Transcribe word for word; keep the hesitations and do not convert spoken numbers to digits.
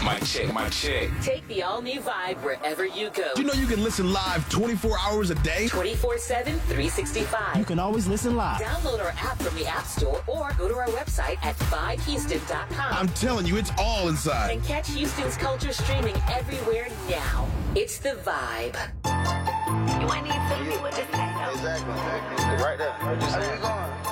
Mic check, mic check. Take the all-new Vibe wherever you go. Do you know you can listen live twenty-four hours a day? twenty-four seven, three sixty-five. You can always listen live. Download our app from the App Store or go to our website at vibe houston dot com. I'm telling you, it's all inside. And catch Houston's culture streaming everywhere now. It's the Vibe. You ain't need to tell me what to say, though. Exactly, exactly. Right there. Just say it.